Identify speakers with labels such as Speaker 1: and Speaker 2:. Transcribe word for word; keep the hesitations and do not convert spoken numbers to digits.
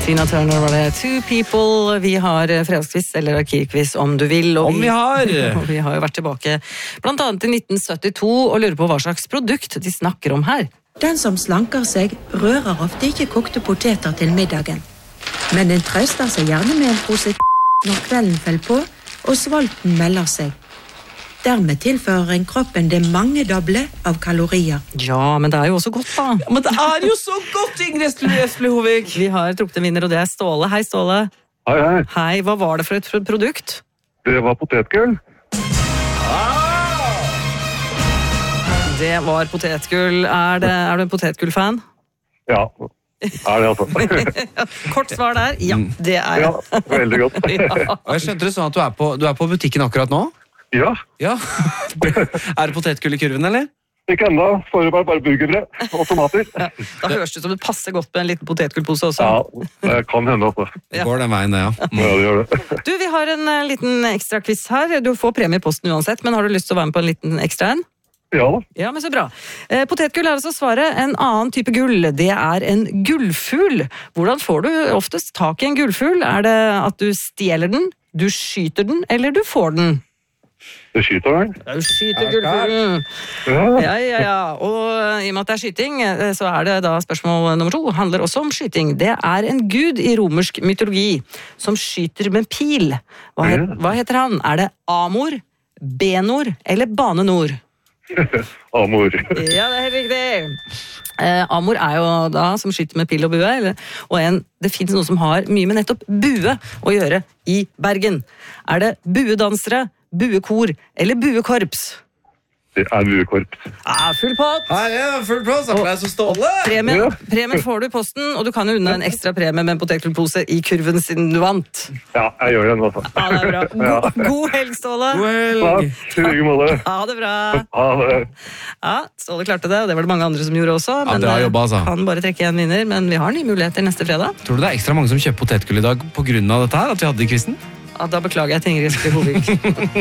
Speaker 1: Tina Turner var det. Two People. Vi har fredagsquiz eller arkivquiz om du vil. Og
Speaker 2: om vi har!
Speaker 1: Og vi har jo vært tilbake blant annet i nitten syttito og lurer på hva slags produkt de snakker om her.
Speaker 3: Den som slanker seg rører ofte ikke kokte poteter til middagen. Men den trøster seg gjerne med en pose når kvelden fell på og svalten melder seg. Dermed tilfører en kroppen det mange doble av kalorier.
Speaker 1: Ja, men det er jo også godt da.
Speaker 2: Ja, men det er jo så godt, Ingrid Espelid Hovig.
Speaker 1: Vi har trukket en vinner, og det er Ståle. Hei, Ståle.
Speaker 4: Hei, hei.
Speaker 1: Hei, hva var det for et produkt?
Speaker 4: Det var potetgull.
Speaker 1: Det var potetgull. Er, det, er du en potetgull-fan?
Speaker 4: Ja, er det altså.
Speaker 1: Kort svar der. Ja, det er jeg.
Speaker 4: Ja, veldig godt.
Speaker 1: Ja.
Speaker 2: Og jeg skjønte det sånn at du er, på, du er på butikken akkurat nå?
Speaker 4: Ja.
Speaker 2: Ja. Er det potetgull i kurven, eller?
Speaker 4: Ikke enda, foreløpig bare burgerbrød og tomater.
Speaker 1: Ja, da høres det ut som det passer godt med en liten potetgullpose også.
Speaker 4: Ja, det kan hende også.
Speaker 1: Ja.
Speaker 2: Går den veien, det, ja.
Speaker 4: Ja, det gjør det.
Speaker 1: Du, vi har en uh, liten ekstra quiz her. Du får premie i posten uansett, men har du lyst til å være med på en liten ekstra en?
Speaker 4: Ja da.
Speaker 1: Ja, men så bra. Eh, potetgull er altså svaret. En annen type gull, det er en gullfugl. Hvordan får du oftest tak i en gullfugl? Er det at du stjeler den, du skyter den, eller du får den?
Speaker 4: Du skyter den.
Speaker 1: Du skyter gullfuglen.
Speaker 4: Ja.
Speaker 1: Ja, ja, ja. Og i og med at det er skyting, så er det da spørsmål nummer to. Handler også om skyting. Det er en gud i romersk mytologi som skyter med pil. Hva, het, hva heter han? Er det Amor, Benor eller Bane Nor?
Speaker 4: Amor.
Speaker 1: Ja, det er helt riktig. Eh, Amor er jo da som skyter med pil og bue, eller, og en, det finnes noe som har mye med nettopp bue å gjøre i Bergen. Er det buedansere, buekor eller buekorps?
Speaker 4: Det er buekorps.
Speaker 1: Ah, full pott!
Speaker 2: Her er full plass, applaus for Ståle!
Speaker 1: Premien,
Speaker 4: Ja.
Speaker 1: premien får du i posten, og du kan jo unne en ekstra premie med en potetgullpose i kurven siden du vant.
Speaker 4: Ja, jeg gjør den også.
Speaker 1: Ja, det er bra. God, god helg, Ståle!
Speaker 2: God helg!
Speaker 4: Takk, til like måte.
Speaker 1: Ha det bra!
Speaker 4: Ha det.
Speaker 1: Ja, Ståle klarte det, og det var det mange andre som gjorde også.
Speaker 2: Ja,
Speaker 1: Men
Speaker 2: bra
Speaker 1: eh,
Speaker 2: jobba, altså.
Speaker 1: han bare trekker en vinner, men vi har nye muligheter neste fredag.
Speaker 2: Tror du det er ekstra mange som kjøper potetgull i dag på grunn av dette her, at vi hadde i quizen?
Speaker 1: Ja, da beklager jeg til Ingrid Espelid Hovig.